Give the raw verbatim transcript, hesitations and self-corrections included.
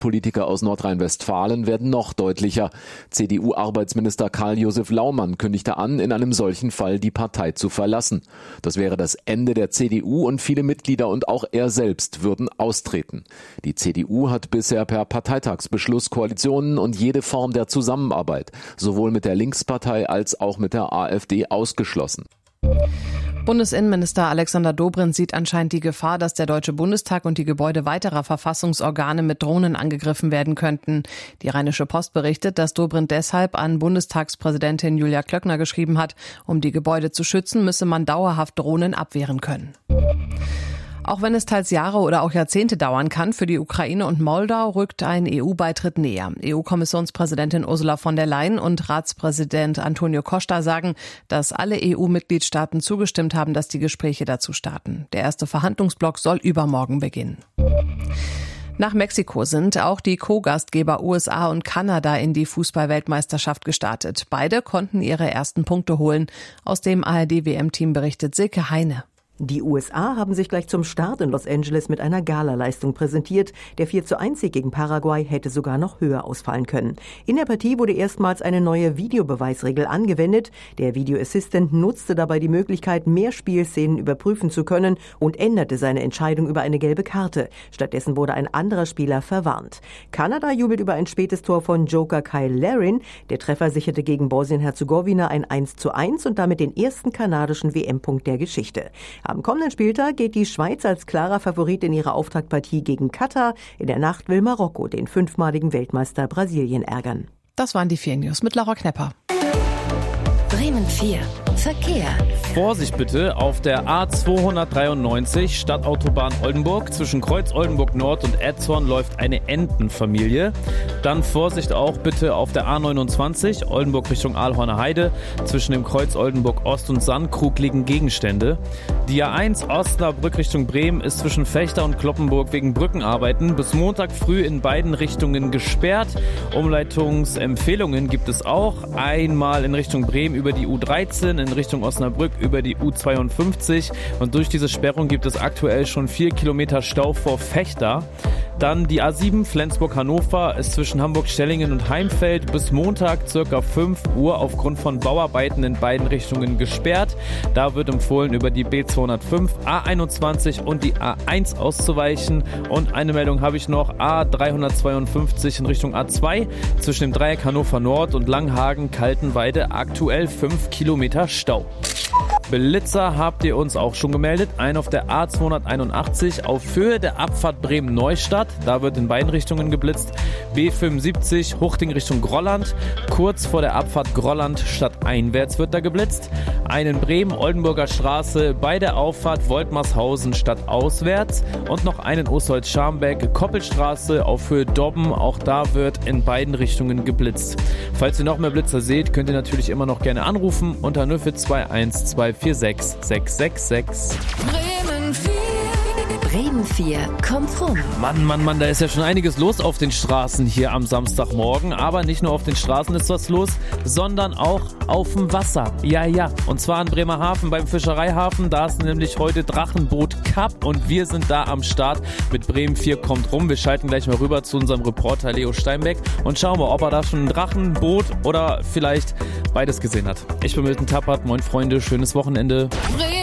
Politiker aus Nordrhein-Westfalen werden noch deutlicher. C D U-Arbeitsminister Karl-Josef Laumann kündigte an, in einem solchen Fall die Partei zu verlassen. Das wäre das Ende der C D U und viele Mitglieder und auch er selbst würden austreten. Die C D U hat bisher per Parteitagsbeschluss Koalitionen und jede Form der Zusammenarbeit, sowohl mit der Linkspartei als auch mit der AfD, ausgeschlossen. Bundesinnenminister Alexander Dobrindt sieht anscheinend die Gefahr, dass der Deutsche Bundestag und die Gebäude weiterer Verfassungsorgane mit Drohnen angegriffen werden könnten. Die Rheinische Post berichtet, dass Dobrindt deshalb an Bundestagspräsidentin Julia Klöckner geschrieben hat, um die Gebäude zu schützen, müsse man dauerhaft Drohnen abwehren können. Auch wenn es teils Jahre oder auch Jahrzehnte dauern kann, für die Ukraine und Moldau rückt ein E U-Beitritt näher. E U-Kommissionspräsidentin Ursula von der Leyen und Ratspräsident Antonio Costa sagen, dass alle E U-Mitgliedstaaten zugestimmt haben, dass die Gespräche dazu starten. Der erste Verhandlungsblock soll übermorgen beginnen. Nach Mexiko sind auch die Co-Gastgeber U S A und Kanada in die Fußball-Weltmeisterschaft gestartet. Beide konnten ihre ersten Punkte holen. Aus dem A R D-W M-Team berichtet Silke Heine. Die U S A haben sich gleich zum Start in Los Angeles mit einer Galaleistung präsentiert. Der vier zu eins Sieg gegen Paraguay hätte sogar noch höher ausfallen können. In der Partie wurde erstmals eine neue Videobeweisregel angewendet. Der Video Assistant nutzte dabei die Möglichkeit, mehr Spielszenen überprüfen zu können und änderte seine Entscheidung über eine gelbe Karte. Stattdessen wurde ein anderer Spieler verwarnt. Kanada jubelt über ein spätes Tor von Joker Kyle Larin. Der Treffer sicherte gegen Bosnien-Herzegowina ein eins zu eins und damit den ersten kanadischen W M-Punkt der Geschichte. Am kommenden Spieltag geht die Schweiz als klarer Favorit in ihre Auftaktpartie gegen Katar. In der Nacht will Marokko den fünfmaligen Weltmeister Brasilien ärgern. Das waren die vier News mit Laura Knepper. Bremen vier. Verkehr. Vorsicht bitte auf der A zweihundertdreiundneunzig Stadtautobahn Oldenburg. Zwischen Kreuz Oldenburg Nord und Etzhorn läuft eine Entenfamilie. Dann Vorsicht auch bitte auf der A neunundzwanzig Oldenburg Richtung Aalhorner Heide. Zwischen dem Kreuz Oldenburg Ost und Sandkrug liegen Gegenstände. Die A eins Osnabrück Richtung Bremen ist zwischen Fechter und Kloppenburg wegen Brückenarbeiten bis Montag früh in beiden Richtungen gesperrt. Umleitungsempfehlungen gibt es auch. Einmal in Richtung Bremen über die U dreizehn, in Richtung Osnabrück über die U zweiundfünfzig und durch diese Sperrung gibt es aktuell schon vier Kilometer Stau vor Fechter. Dann die A sieben Flensburg-Hannover ist zwischen Hamburg-Stellingen und Heimfeld bis Montag ca. fünf Uhr aufgrund von Bauarbeiten in beiden Richtungen gesperrt. Da wird empfohlen, über die B zweihundertfünf, A einundzwanzig und die A eins auszuweichen. Und eine Meldung habe ich noch, A dreihundertzweiundfünfzig in Richtung A zwei zwischen dem Dreieck Hannover Nord und Langhagen-Kaltenweide aktuell fünf Kilometer Stau. Blitzer habt ihr uns auch schon gemeldet. Ein auf der A zweihunderteinundachtzig auf Höhe der Abfahrt Bremen-Neustadt. Da wird in beiden Richtungen geblitzt. B fünfundsiebzig Huchting Richtung Grolland. Kurz vor der Abfahrt Grolland stadteinwärts wird da geblitzt. Ein in Bremen Oldenburger Straße bei der Auffahrt Woltmarshausen stadtauswärts. Und noch einen Ostholz-Scharmbeck Koppelstraße auf Höhe Dobben. Auch da wird in beiden Richtungen geblitzt. Falls ihr noch mehr Blitzer seht, könnt ihr natürlich immer noch gerne anrufen unter null vier zwei eins zwei vier sechs sechs sechs sechs. Bremen vier. Bremen vier kommt rum. Mann, Mann, Mann, da ist ja schon einiges los auf den Straßen hier am Samstagmorgen. Aber nicht nur auf den Straßen ist was los, sondern auch auf dem Wasser. Ja, ja. Und zwar in Bremerhaven beim Fischereihafen. Da ist nämlich heute Drachenboot Cup und wir sind da am Start mit Bremen vier kommt rum. Wir schalten gleich mal rüber zu unserem Reporter Leo Steinbeck und schauen mal, ob er da schon ein Drachenboot oder vielleicht beides gesehen hat. Ich bin Milton Tappert. Moin Freunde, schönes Wochenende.